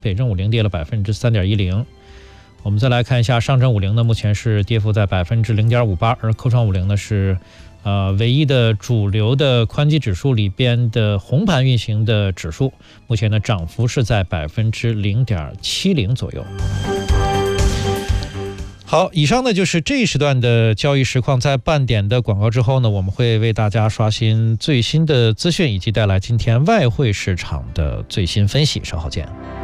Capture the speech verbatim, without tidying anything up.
北证五零跌了百分之三点一零。我们再来看一下上证五零呢，目前是跌幅在百分之零点五八，而科创五零呢是呃唯一的主流的宽基指数里边的红盘运行的指数，目前呢涨幅是在百分之零点七零左右。好，以上呢就是这一时段的交易实况。在半点的广告之后呢，我们会为大家刷新最新的资讯，以及带来今天外汇市场的最新分析。稍后见。